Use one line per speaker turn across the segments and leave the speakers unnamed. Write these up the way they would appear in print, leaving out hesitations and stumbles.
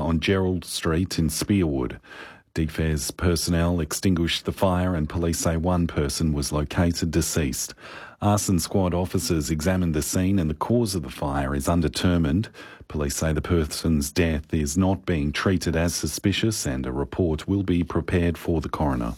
on Gerald Street in Spearwood. DFES personnel extinguished the fire and police say one person was located deceased. Arson squad officers examined the scene and the cause of the fire is undetermined. Police say the person's death is not being treated as suspicious and a report will be prepared for the coroner.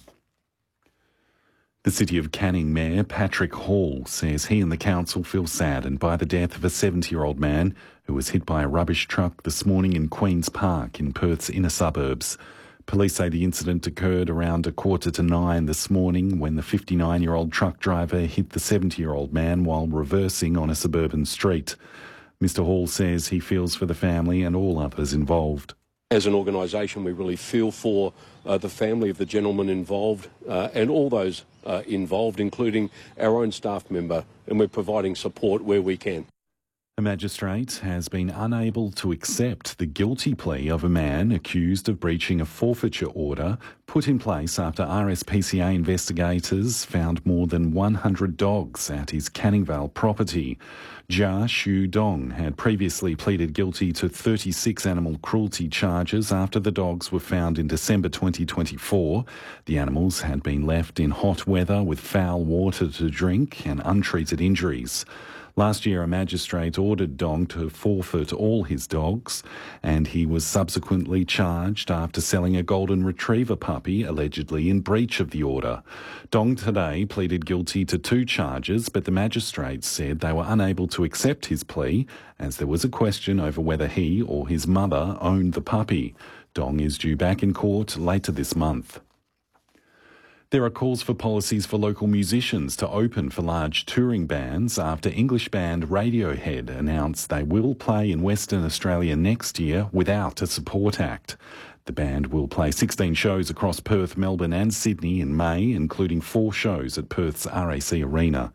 The City of Canning Mayor Patrick Hall says he and the council feel saddened by the death of a 70-year-old man who was hit by a rubbish truck this morning in Queen's Park in Perth's inner suburbs. Police say the incident occurred around 9:15 this morning when the 59-year-old truck driver hit the 70-year-old man while reversing on a suburban street. Mr Hall says he feels for the family and all others involved.
As an organisation, we really feel for the family of the gentleman involved and all those involved, including our own staff member, and we're providing support where we can.
A magistrate has been unable to accept the guilty plea of a man accused of breaching a forfeiture order put in place after RSPCA investigators found more than 100 dogs at his Canning Vale property. Jia Shu Dong had previously pleaded guilty to 36 animal cruelty charges after the dogs were found in December 2024. The animals had been left in hot weather with foul water to drink and untreated injuries. Last year, a magistrate ordered Dong to forfeit all his dogs, and he was subsequently charged after selling a golden retriever puppy, allegedly in breach of the order. Dong today pleaded guilty to 2 charges, but the magistrate said they were unable to accept his plea, as there was a question over whether he or his mother owned the puppy. Dong is due back in court later this month. There are calls for policies for local musicians to open for large touring bands after English band Radiohead announced they will play in Western Australia next year without a support act. The band will play 16 shows across Perth, Melbourne and Sydney in May, including 4 shows at Perth's RAC Arena.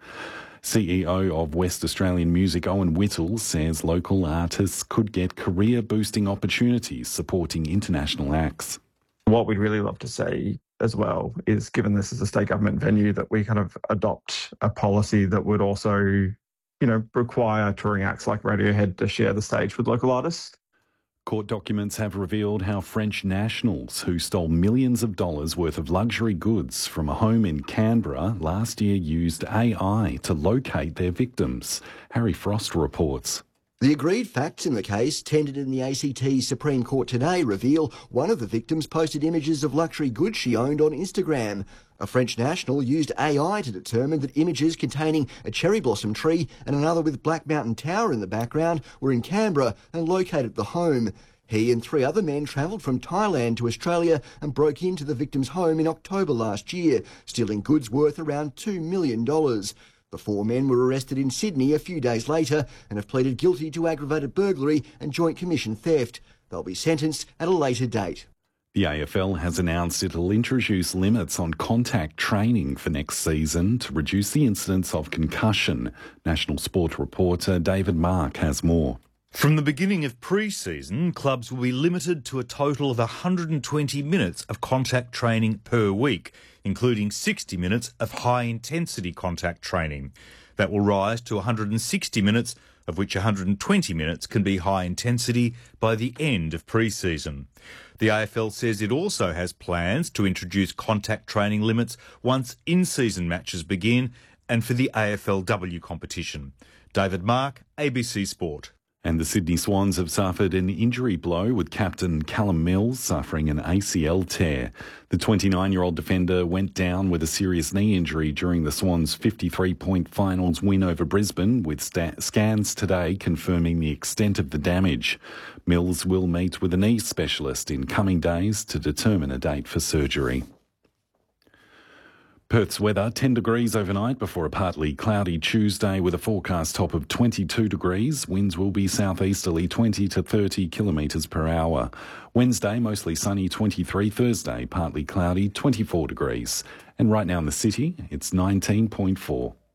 CEO of West Australian Music Owen Whittle says local artists could get career-boosting opportunities supporting international acts.
What we'd really love to see as well is, given this is a state government venue, that we kind of adopt a policy that would also, require touring acts like Radiohead to share the stage with local artists.
Court documents have revealed how French nationals who stole millions of dollars worth of luxury goods from a home in Canberra last year used AI to locate their victims. Harry Frost reports.
The agreed facts in the case, tendered in the ACT's Supreme Court today, reveal one of the victims posted images of luxury goods she owned on Instagram. A French national used AI to determine that images containing a cherry blossom tree and another with Black Mountain Tower in the background were in Canberra and located the home. He and 3 other men travelled from Thailand to Australia and broke into the victim's home in October last year, stealing goods worth around $2 million. The 4 men were arrested in Sydney a few days later and have pleaded guilty to aggravated burglary and joint commission theft. They'll be sentenced at a later date.
The AFL has announced it'll introduce limits on contact training for next season to reduce the incidence of concussion. National Sport reporter David Mark has more.
From the beginning of pre-season, clubs will be limited to a total of 120 minutes of contact training per week, including 60 minutes of high-intensity contact training. That will rise to 160 minutes, of which 120 minutes can be high-intensity by the end of pre-season. The AFL says it also has plans to introduce contact training limits once in-season matches begin and for the AFLW competition. David Mark, ABC Sport.
And the Sydney Swans have suffered an injury blow with captain Callum Mills suffering an ACL tear. The 29-year-old defender went down with a serious knee injury during the Swans' 53-point finals win over Brisbane, with scans today confirming the extent of the damage. Mills will meet with a knee specialist in coming days to determine a date for surgery. Perth's weather, 10 degrees overnight before a partly cloudy Tuesday with a forecast top of 22 degrees. Winds will be southeasterly 20 to 30 kilometres per hour. Wednesday, mostly sunny 23. Thursday, partly cloudy 24 degrees. And right now in the city, it's 19.4.